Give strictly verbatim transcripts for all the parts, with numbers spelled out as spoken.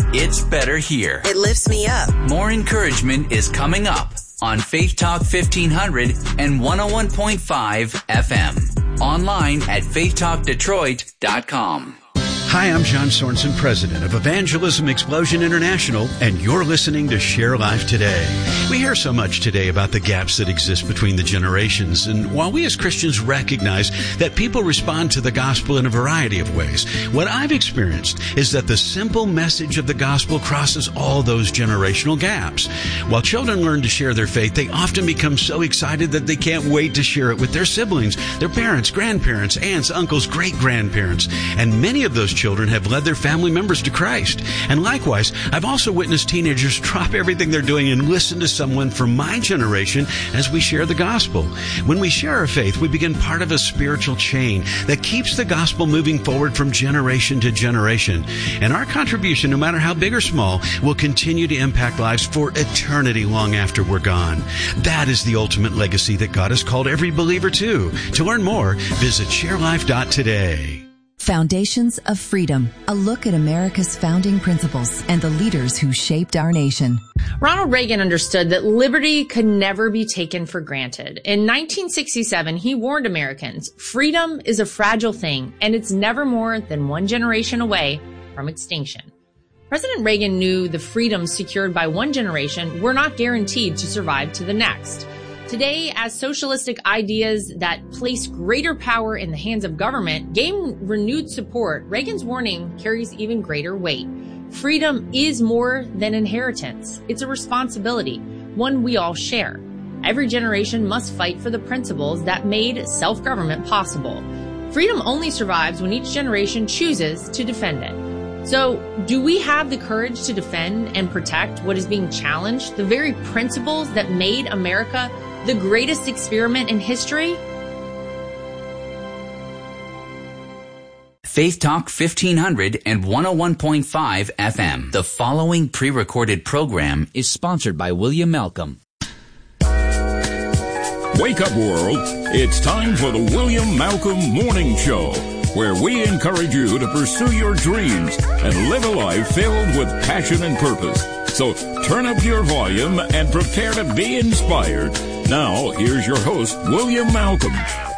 It's better here. It lifts me up. More encouragement is coming up on Faith Talk fifteen hundred and one oh one point five F M. Online at faith talk detroit dot com. Hi, I'm John Sorensen, president of Evangelism Explosion International, and you're listening to Share Life Today. We hear so much today about the gaps that exist between the generations, and while we as Christians recognize that people respond to the gospel in a variety of ways, what I've experienced is that the simple message of the gospel crosses all those generational gaps. While children learn to share their faith, they often become so excited that they can't wait to share it with their siblings, their parents, grandparents, aunts, uncles, great-grandparents, and many of those children have led their family members to Christ. And likewise, I've also witnessed teenagers drop everything they're doing and listen to someone from my generation as we share the gospel. When we share our faith, we begin part of a spiritual chain that keeps the gospel moving forward from generation to generation. And our contribution, no matter how big or small, will continue to impact lives for eternity long after we're gone. That is the ultimate legacy that God has called every believer to. To learn more, visit share life dot today. Foundations of Freedom, a look at America's founding principles and the leaders who shaped our nation. Ronald Reagan understood that liberty could never be taken for granted. In nineteen sixty-seven, he warned Americans, freedom is a fragile thing, and it's never more than one generation away from extinction. President Reagan knew the freedoms secured by one generation were not guaranteed to survive to the next. Today, as socialistic ideas that place greater power in the hands of government gain renewed support, Reagan's warning carries even greater weight. Freedom is more than inheritance. It's a responsibility, one we all share. Every generation must fight for the principles that made self-government possible. Freedom only survives when each generation chooses to defend it. So, do we have the courage to defend and protect what is being challenged, the very principles that made America the greatest experiment in history? Faith Talk fifteen hundred and one oh one point five F M. The following pre-recorded program is sponsored by William Malcolm. Wake up, world. It's time for the William Malcolm Morning Show, where we encourage you to pursue your dreams and live a life filled with passion and purpose. So turn up your volume and prepare to be inspired. Now, here's your host, William Malcolm.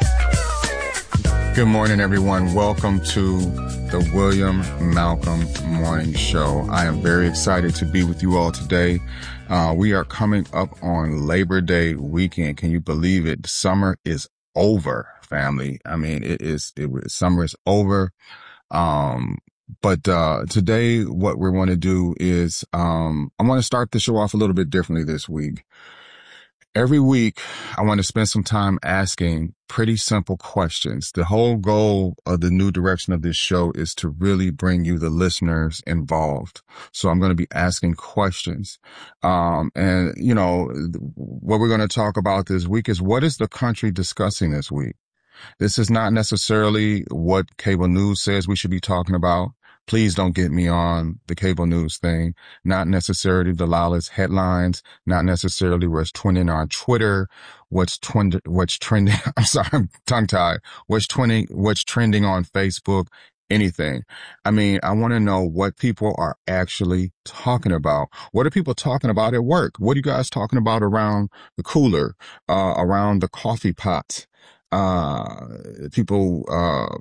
Good morning, everyone. Welcome to the William Malcolm Morning Show. I am very excited to be with you all today. Uh, we are coming up on Labor Day weekend. Can you believe it? Summer is over, family. I mean, it is, it, summer is over. Um, but, uh, today what we want to do is, um, I want to start the show off a little bit differently this week. Every week, I want to spend some time asking pretty simple questions. The whole goal of the new direction of this show is to really bring you, the listeners, involved. So I'm going to be asking questions. Um, and, you know, what we're going to talk about this week is, what is the country discussing this week? This is not necessarily what cable news says we should be talking about. Please don't get me on the cable news thing. Not necessarily Delilah's headlines, not necessarily what's trending on Twitter, what's trend, what's trending, I'm sorry, I'm tongue-tied, what's trending, what's trending on Facebook, anything. I mean, I want to know what people are actually talking about. What are people talking about at work? What are you guys talking about around the cooler, uh, around the coffee pot? Uh, people, uh,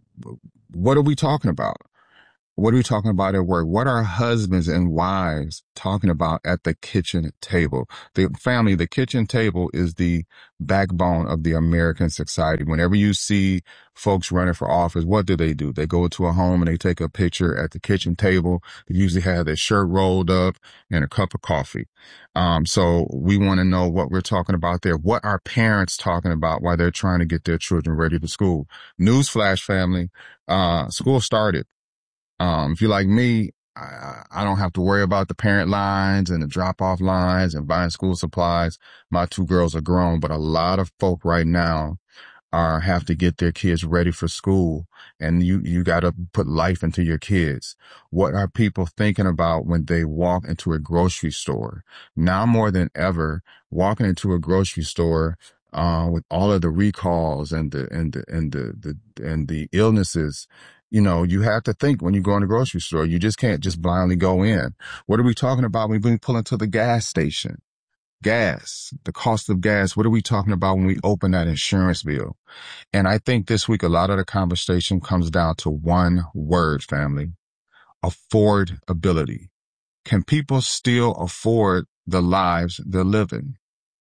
what are we talking about? What are we talking about at work? What are husbands and wives talking about at the kitchen table? The family, the kitchen table is the backbone of the American society. Whenever you see folks running for office, what do they do? They go to a home and they take a picture at the kitchen table. They usually have their shirt rolled up and a cup of coffee. Um, so we want to know what we're talking about there. What are parents talking about while they're trying to get their children ready for school? Newsflash, family, uh, school started. Um, if you're like me, I, I don't have to worry about the parent lines and the drop-off lines and buying school supplies. My two girls are grown, but a lot of folk right now are have to get their kids ready for school, and you you got to put life into your kids. What are people thinking about when they walk into a grocery store? Now more than ever, walking into a grocery store uh with all of the recalls and the and the and the, the and the illnesses You know, you have to think when you go in the grocery store. You just can't just blindly go in. What are we talking about when we pull into the gas station? Gas, the cost of gas. What are we talking about when we open that insurance bill? And I think this week, a lot of the conversation comes down to one word, family: affordability. Can people still afford the lives they're living?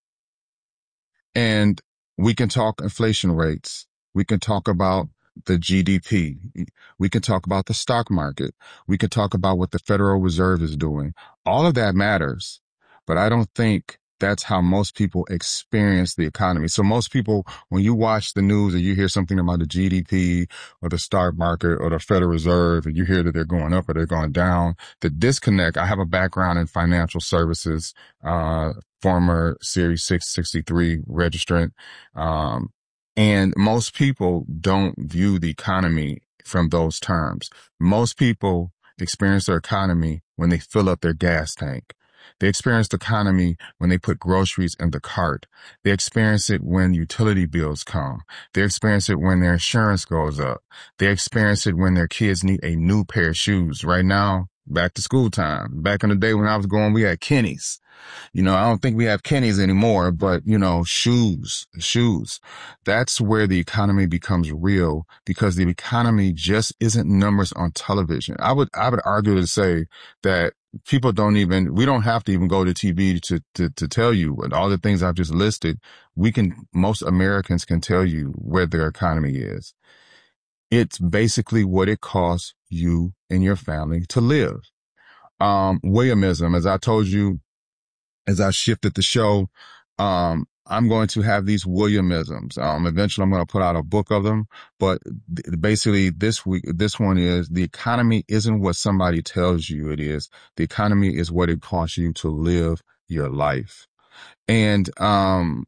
And we can talk inflation rates. We can talk about the G D P. We can talk about the stock market. We can talk about what the Federal Reserve is doing. All of that matters, but I don't think that's how most people experience the economy. So most people, when you watch the news and you hear something about the G D P or the stock market or the Federal Reserve, and you hear that they're going up or they're going down, the disconnect. I have a background in financial services, uh, former Series six sixty-three registrant. Um, and most people don't view the economy from those terms. Most people experience their economy when they fill up their gas tank. They experience the economy when they put groceries in the cart. They experience it when utility bills come. They experience it when their insurance goes up. They experience it when their kids need a new pair of shoes. Right now, back to school time. Back in the day when I was going, we had Kenny's. You know, I don't think we have Kenny's anymore, but, you know, shoes, shoes. That's where the economy becomes real, because the economy just isn't numbers on television. I would, I would argue to say that people don't even, we don't have to even go to T V to, to, to tell you what all the things I've just listed. We can, most Americans can tell you where their economy is. It's basically what it costs you and your family to live. Um, Williamism, as I told you, as I shifted the show, um, I'm going to have these Williamisms. Um, eventually I'm going to put out a book of them, but th- basically this week, this one is: the economy isn't what somebody tells you it is. The economy is what it costs you to live your life. And, um,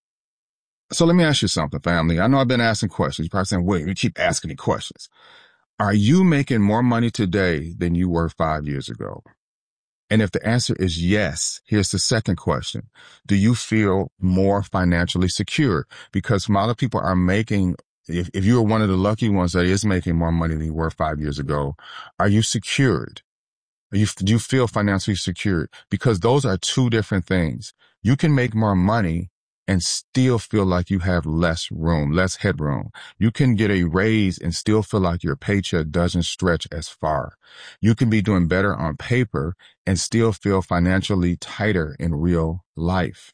so let me ask you something, family. I know I've been asking questions. You're probably saying, wait, you keep asking me questions. Are you making more money today than you were five years ago? And if the answer is yes, here's the second question. Do you feel more financially secure? Because a lot of people are making, if, if you're one of the lucky ones that is making more money than you were five years ago, are you secured? Are you, do you feel financially secured? Because those are two different things. You can make more money and still feel like you have less room, less headroom. You can get a raise and still feel like your paycheck doesn't stretch as far. You can be doing better on paper and still feel financially tighter in real life.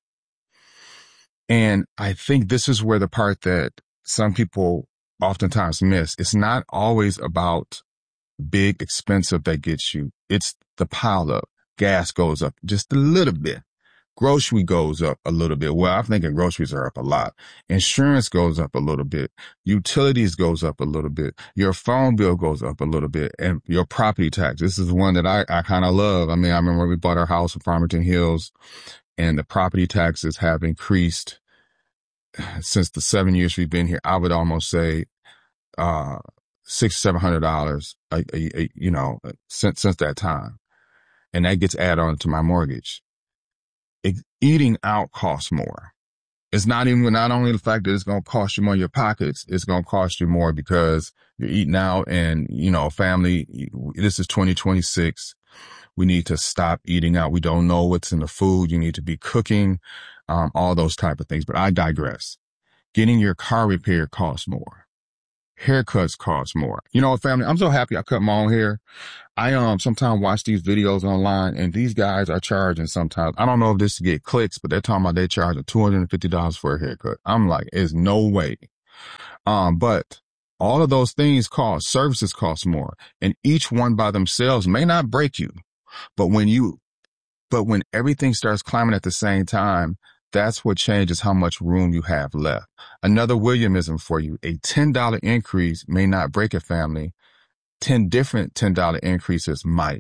And I think this is where the part that some people oftentimes miss. It's not always about big expensive that gets you. It's the pile up. Gas goes up just a little bit. Grocery goes up a little bit. Well, I'm thinking groceries are up a lot. Insurance goes up a little bit. Utilities goes up a little bit. Your phone bill goes up a little bit. And your property tax. This is one that I, I kind of love. I mean, I remember we bought our house in Farmington Hills, and the property taxes have increased since the seven years we've been here. I would almost say, uh, six, seven hundred dollars, a, a, a, you know, since, since that time. And that gets added on to my mortgage. It, eating out costs more. It's not even, not only the fact that it's going to cost you more in your pockets, it's going to cost you more because you're eating out, and, you know, family, this is twenty twenty-six. We need to stop eating out. We don't know what's in the food. You need to be cooking, um, all those type of things. But I digress. Getting your car repaired costs more. Haircuts cost more. You know, family, I'm so happy I cut my own hair. I um sometimes watch these videos online, and these guys are charging sometimes. I don't know if this to get clicks, but they're talking about they charging two hundred fifty dollars for a haircut. I'm like, there's no way. Um, but all of those things cost, services cost more, and each one by themselves may not break you. But when you, but when everything starts climbing at the same time, that's what changes how much room you have left. Another Williamism for you. A ten dollar increase may not break a family. ten different ten dollar increases might.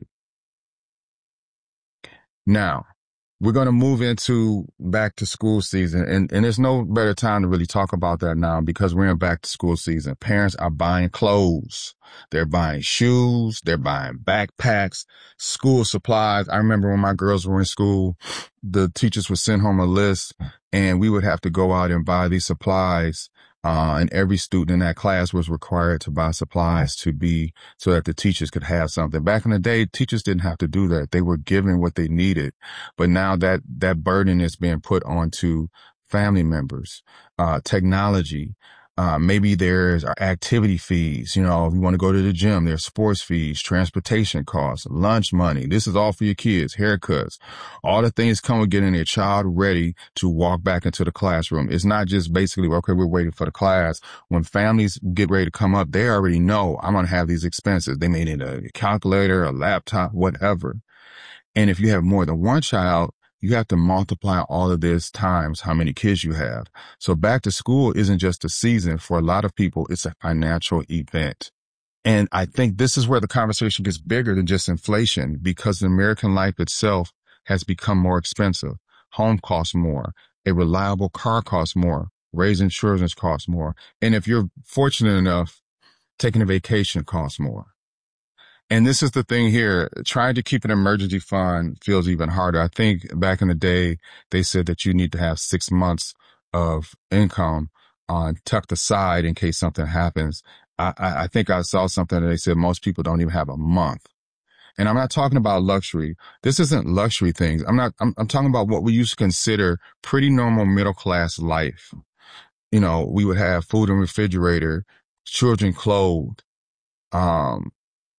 Now, we're going to move into back to school season. And, and there's no better time to really talk about that now, because we're in back to school season. Parents are buying clothes. They're buying shoes. They're buying backpacks, school supplies. I remember when my girls were in school, the teachers would send home a list, and we would have to go out and buy these supplies Uh, and every student in that class was required to buy supplies to be, so that the teachers could have something. Back in the day, teachers didn't have to do that. They were given what they needed. But now that, that burden is being put onto family members, uh, technology. Uh, maybe there's activity fees. You know, if you want to go to the gym, there's sports fees, transportation costs, lunch money. This is all for your kids, haircuts, all the things come with getting their child ready to walk back into the classroom. It's not just basically, okay, we're waiting for the class. When families get ready to come up, they already know I'm going to have these expenses. They may need a calculator, a laptop, whatever. And if you have more than one child, you have to multiply all of this times how many kids you have. So back to school isn't just a season. For a lot of people, it's a financial event. And I think this is where the conversation gets bigger than just inflation, because the American life itself has become more expensive. Home costs more. A reliable car costs more. Raising children costs more. And if you're fortunate enough, taking a vacation costs more. And this is the thing here, trying to keep an emergency fund feels even harder. I think back in the day, they said that you need to have six months of income on tucked aside in case something happens. I, I think I saw something that they said most people don't even have a month. And I'm not talking about luxury. This isn't luxury things. I'm not, I'm, I'm talking about what we used to consider pretty normal middle class life. You know, we would have food in the refrigerator, children clothed, um,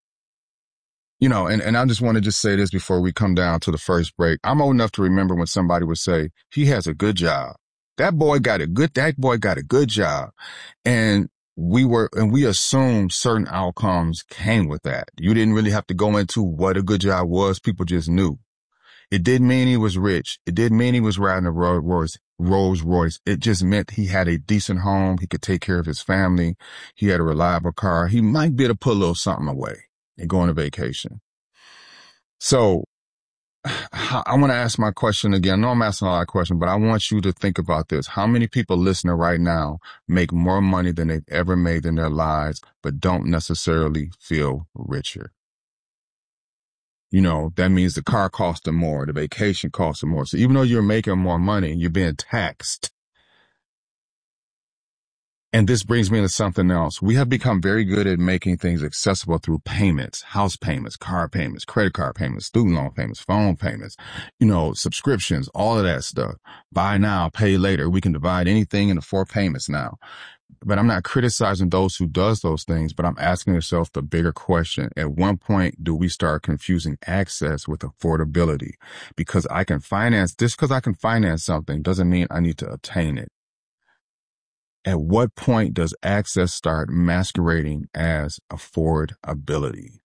You know, and, and I just want to just say this before we come down to the first break. I'm old enough to remember when somebody would say, he has a good job. That boy got a good, that boy got a good job. And we were, and we assumed certain outcomes came with that. You didn't really have to go into what a good job was. People just knew. It didn't mean he was rich. It didn't mean he was riding a Rolls Royce. Rolls Royce. It just meant he had a decent home. He could take care of his family. He had a reliable car. He might be able to put a little something away and go on a vacation. So I want to ask my question again. I know I'm asking a lot of questions, but I want you to think about this. How many people listening right now make more money than they've ever made in their lives, but don't necessarily feel richer? You know, that means the car costs them more, the vacation costs them more. So even though you're making more money, you're being taxed. And this brings me to something else. We have become very good at making things accessible through payments, house payments, car payments, credit card payments, student loan payments, phone payments, you know, subscriptions, all of that stuff. Buy now, pay later. We can divide anything into four payments now. But I'm not criticizing those who does those things, but I'm asking yourself the bigger question. At one point, do we start confusing access with affordability? Because I can finance, just because I can finance something doesn't mean I need to obtain it. At what point does access start masquerading as affordability?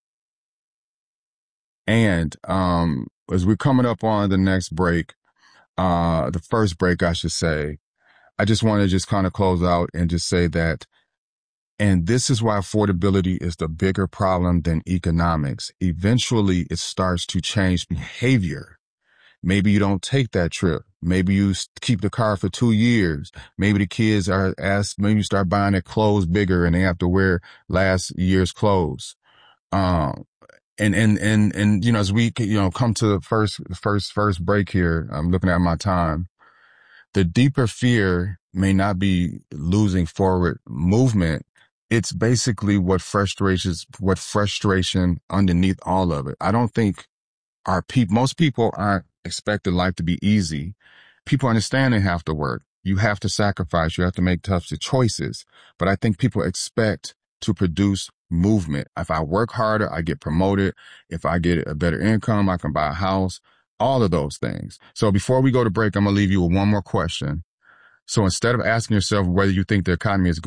And um, as we're coming up on the next break, uh, the first break, I should say, I just want to just kind of close out and just say that, and this is why affordability is the bigger problem than economics. Eventually, it starts to change behavior. Maybe you don't take that trip. Maybe you keep the car for two years. Maybe the kids are asked, maybe you start buying their clothes bigger and they have to wear last year's clothes. Um, and, and, and, and, you know, as we, you know, come to the first, first, first break here, I'm looking at my time. The deeper fear may not be losing forward movement. It's basically what frustrates, what frustration underneath all of it. I don't think our people, most people aren't expecting life to be easy. People understand they have to work. You have to sacrifice. You have to make tough choices. But I think people expect to produce movement. If I work harder, I get promoted. If I get a better income, I can buy a house. All of those things. So before we go to break, I'm going to leave you with one more question. So instead of asking yourself whether you think the economy is good